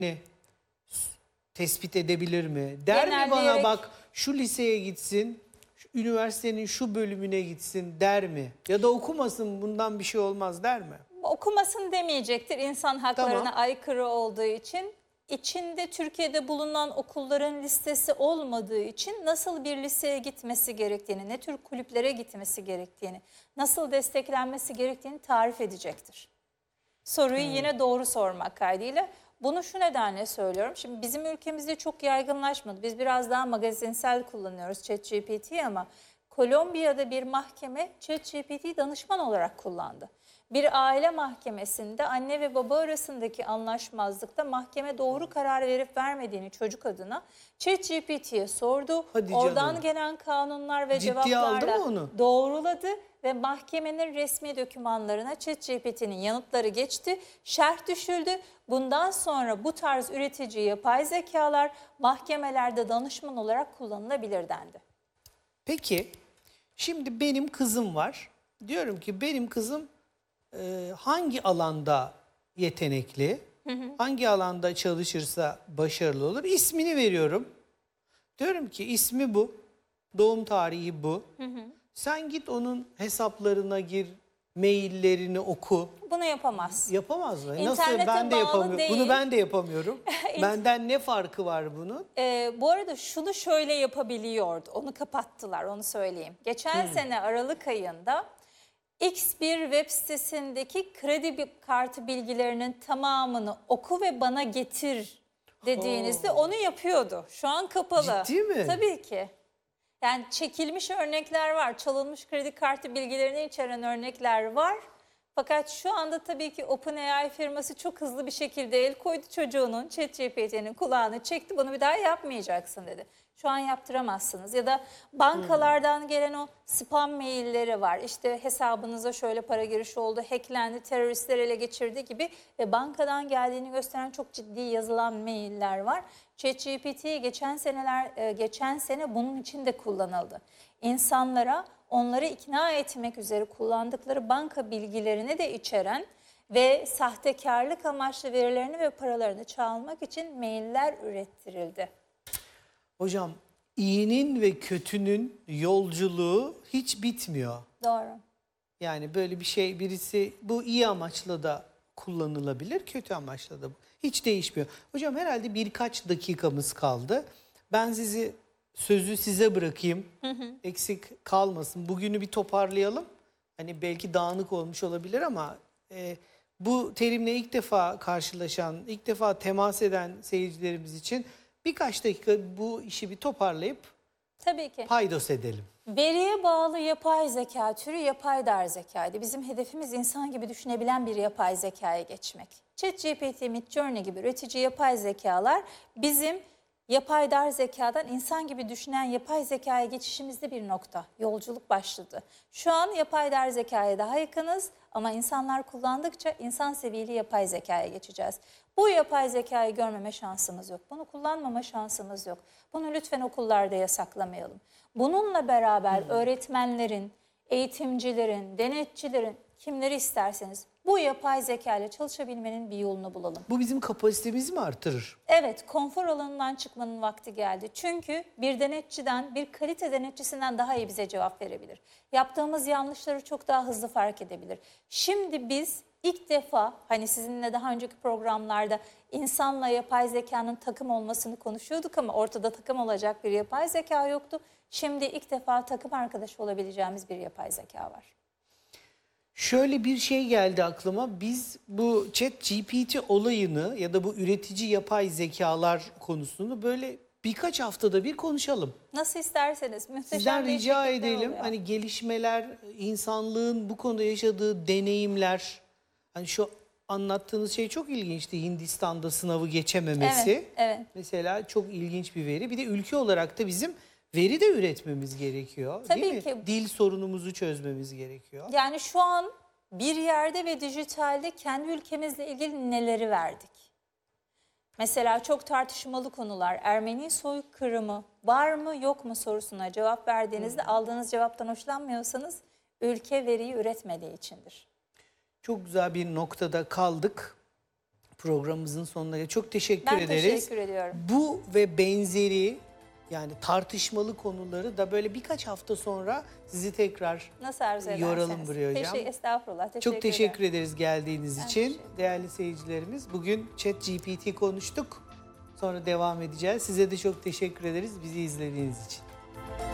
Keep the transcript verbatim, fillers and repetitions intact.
ne tespit edebilir mi? Der mi bana Genelleyerek- bak şu liseye gitsin, şu üniversitenin şu bölümüne gitsin der mi? Ya da okumasın bundan bir şey olmaz der mi? Okumasın demeyecektir insan haklarına Tamam. aykırı olduğu için. İçinde Türkiye'de bulunan okulların listesi olmadığı için nasıl bir liseye gitmesi gerektiğini, ne tür kulüplere gitmesi gerektiğini, nasıl desteklenmesi gerektiğini tarif edecektir. Soruyu Hmm. yine doğru sormak kaydıyla. Bunu şu nedenle söylüyorum. Şimdi bizim ülkemizde çok yaygınlaşmadı. Biz biraz daha magazinsel kullanıyoruz ChatGPT'yi ama Kolombiya'da bir mahkeme ChatGPT'yi danışman olarak kullandı. Bir aile mahkemesinde anne ve baba arasındaki anlaşmazlıkta mahkeme doğru karar verip vermediğini çocuk adına ChatGPT'ye sordu. Hadi Oradan canım. gelen kanunlar ve Ciddiye aldı cevaplarla mı onu? doğruladı ve mahkemenin resmi dokümanlarına ChatGPT'nin yanıtları geçti, şerh düşüldü. Bundan sonra bu tarz üretici yapay zekalar mahkemelerde danışman olarak kullanılabilir dendi. Peki şimdi benim kızım var. Diyorum ki benim kızım e, hangi alanda yetenekli, hı hı. hangi alanda çalışırsa başarılı olur. İsmini veriyorum. Diyorum ki ismi bu, doğum tarihi bu. Hı hı. Sen git onun hesaplarına gir, maillerini oku. Bunu yapamaz. Yapamaz mı? Nasıl? İnternete Ben de bağlı yapamıyorum. değil. Bunu ben de yapamıyorum. Benden ne farkı var bunun? Ee, bu arada şunu şöyle yapabiliyordu. Onu kapattılar, onu söyleyeyim. Geçen Hmm. sene Aralık ayında X bir web sitesindeki kredi kartı bilgilerinin tamamını oku ve bana getir dediğinizde onu yapıyordu. Şu an kapalı. Ciddi mi? Tabii ki. Yani çekilmiş örnekler var. Çalınmış kredi kartı bilgilerini içeren örnekler var. Fakat şu anda tabii ki OpenAI firması çok hızlı bir şekilde el koydu çocuğunun, ChatGPT'nin kulağını çekti. Bunu bir daha yapmayacaksın dedi. Şu an yaptıramazsınız. Ya da bankalardan gelen o spam mailleri var. İşte hesabınıza şöyle para girişi oldu, hacklendi, teröristler ele geçirdi gibi ve bankadan geldiğini gösteren çok ciddi yazılan mailler var. ChatGPT geçen seneler geçen sene bunun için de kullanıldı. İnsanlara onları ikna etmek üzere kullandıkları banka bilgilerini de içeren ve sahtekarlık amaçlı verilerini ve paralarını çalmak için mailler ürettirildi. Hocam iyinin ve kötünün yolculuğu hiç bitmiyor. Doğru. Yani böyle bir şey birisi bu iyi amaçla da kullanılabilir, kötü amaçla da hiç değişmiyor. Hocam herhalde birkaç dakikamız kaldı. Ben sizi sözü size bırakayım. Hı hı. Eksik kalmasın. Bugünü bir toparlayalım. Hani belki dağınık olmuş olabilir ama e, bu terimle ilk defa karşılaşan, ilk defa temas eden seyircilerimiz için birkaç dakika bu işi bir toparlayıp Tabii ki. paydos edelim. Veriye bağlı yapay zeka türü yapay dar zekaydı. Bizim hedefimiz insan gibi düşünebilen bir yapay zekaya geçmek. ChatGPT, Midjourney gibi üretici yapay zekalar bizim yapay dar zekadan insan gibi düşünen yapay zekaya geçişimizde bir nokta. Yolculuk başladı. Şu an yapay dar zekaya daha yakınız ama insanlar kullandıkça insan seviyeli yapay zekaya geçeceğiz. Bu yapay zekayı görmeme şansımız yok. Bunu kullanmama şansımız yok. Bunu lütfen okullarda yasaklamayalım. Bununla beraber öğretmenlerin, eğitimcilerin, denetçilerin, kimleri isterseniz bu yapay zeka ile çalışabilmenin bir yolunu bulalım. Bu bizim kapasitemizi mi artırır? Evet, konfor alanından çıkmanın vakti geldi. Çünkü bir denetçiden, bir kalite denetçisinden daha iyi bize cevap verebilir. Yaptığımız yanlışları çok daha hızlı fark edebilir. Şimdi biz ilk defa hani sizinle daha önceki programlarda insanla yapay zekanın takım olmasını konuşuyorduk ama ortada takım olacak bir yapay zeka yoktu. Şimdi ilk defa takım arkadaşı olabileceğimiz bir yapay zeka var. Şöyle bir şey geldi aklıma. Biz bu ChatGPT olayını ya da bu üretici yapay zekalar konusunu böyle birkaç haftada bir konuşalım. Nasıl isterseniz. Muhteşem Sizden bir rica şekilde edelim. oluyor. Hani gelişmeler, insanlığın bu konuda yaşadığı deneyimler. Hani şu anlattığınız şey çok ilginçti. Hindistan'da sınavı geçememesi. Evet, evet. Mesela çok ilginç bir veri. Bir de ülke olarak da bizim veri de üretmemiz gerekiyor. Tabii değil mi? ki. Dil sorunumuzu çözmemiz gerekiyor. Yani şu an bir yerde ve dijitalde kendi ülkemizle ilgili neleri verdik? Mesela çok tartışmalı konular, Ermeni soykırımı var mı yok mu sorusuna cevap verdiğinizde aldığınız cevaptan hoşlanmıyorsanız ülke veriyi üretmediği içindir. Çok güzel bir noktada kaldık. programımızın sonuna geldik. Çok teşekkür Ben ederiz. teşekkür ediyorum. Bu ve benzeri yani tartışmalı konuları da böyle birkaç hafta sonra sizi tekrar Nasıl arzu ederseniz. yoralım buraya hocam. Teşekkür, estağfurullah. Teşekkür Çok teşekkür ederim. ederiz geldiğiniz Ben için. teşekkür ederim. Değerli seyircilerimiz, bugün ChatGPT konuştuk. Sonra devam edeceğiz. Size de çok teşekkür ederiz bizi izlediğiniz için.